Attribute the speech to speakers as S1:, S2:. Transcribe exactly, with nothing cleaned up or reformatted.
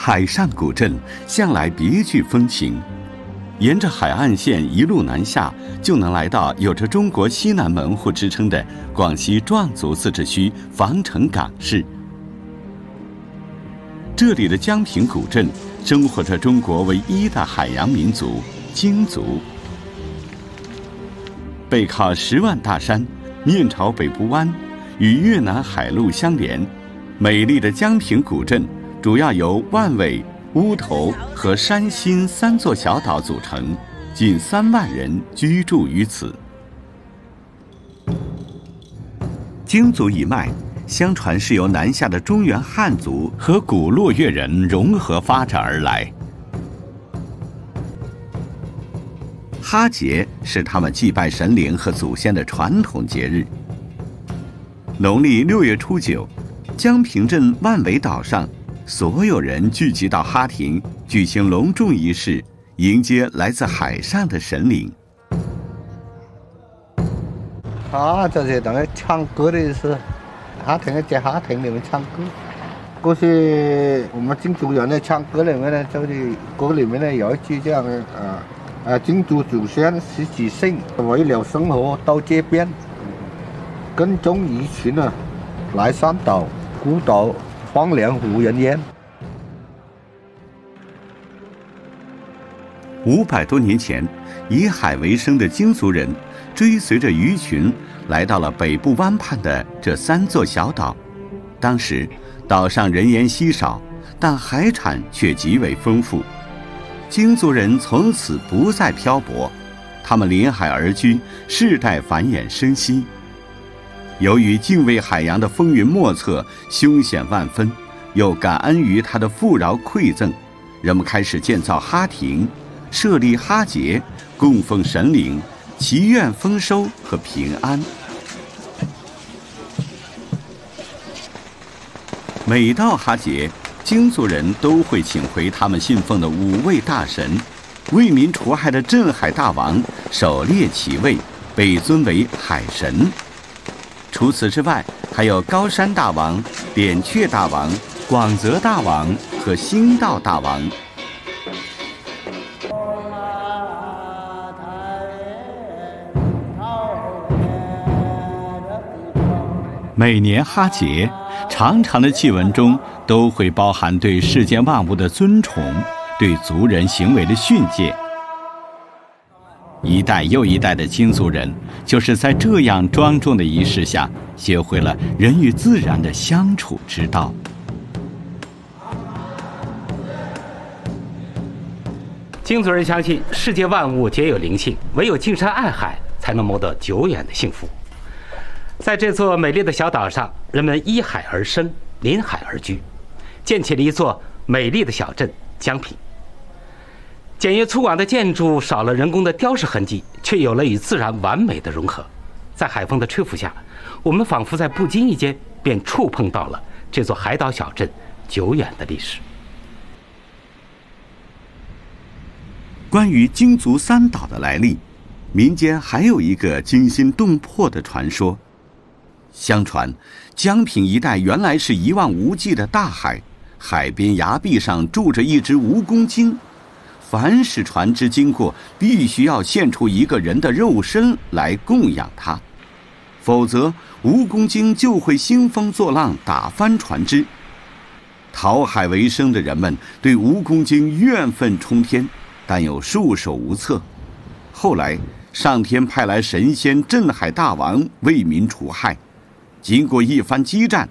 S1: 海上古镇向来别具风情，沿着海岸线一路南下，就能来到有着中国西南门户之称的广西壮族自治区防城港市。这里的江平古镇生活着中国唯一的海洋民族京族。背靠十万大山，面朝北部湾，与越南海路相连，美丽的江平古镇主要由万尾、乌头和山新三座小岛组成，近三万人居住于此。京族一脉，相传是由南下的中原汉族和古洛越人融合发展而来。哈节是他们祭拜神灵和祖先的传统节日。农历六月初九，江平镇万尾岛上，所有人聚集到哈亭，举行隆重仪式，迎接来自海上的神灵。
S2: 啊，这些等于唱歌的是哈亭在哈亭里面唱歌。过去我们京族人的唱歌里面呢，就是歌里面呢有一句这样的啊。啊，京族祖先十几姓，为了生活到这边，跟踪移群啊，来山岛、孤岛、荒凉无人烟。
S1: 五百多年前，以海为生的京族人追随着鱼群，来到了北部湾畔的这三座小岛。当时，岛上人烟稀少，但海产却极为丰富。京族人从此不再漂泊，他们临海而居，世代繁衍生息。由于敬畏海洋的风云莫测、凶险万分，又感恩于它的富饶馈赠，人们开始建造哈亭，设立哈节，供奉神灵，祈愿丰收和平安。每到哈节，京族人都会请回他们信奉的五位大神，为民除害的镇海大王狩猎其位，被尊为海神。除此之外，还有高山大王、扁鹊大王、广泽大王和兴道大王。每年哈节，长长的祭文中都会包含对世间万物的尊崇，对族人行为的训诫。一代又一代的京族人，就是在这样庄重的仪式下，学会了人与自然的相处之道。
S3: 京族人相信世界万物皆有灵性，唯有敬山爱海，才能谋得久远的幸福。在这座美丽的小岛上，人们依海而生，临海而居，建起了一座美丽的小镇江平。简约粗犷的建筑少了人工的雕饰痕迹，却有了与自然完美的融合。在海风的吹拂下，我们仿佛在不经意间便触碰到了这座海岛小镇久远的历史。
S1: 关于京族三岛的来历，民间还有一个惊心动魄的传说。相传，江平一带原来是一望无际的大海，海边崖壁上住着一只蜈蚣精。凡是船只经过，必须要献出一个人的肉身来供养它，否则蜈蚣精就会兴风作浪，打翻船只。讨海为生的人们对蜈蚣精怨愤冲天，但又束手无策。后来，上天派来神仙镇海大王为民除害。经过一番激战，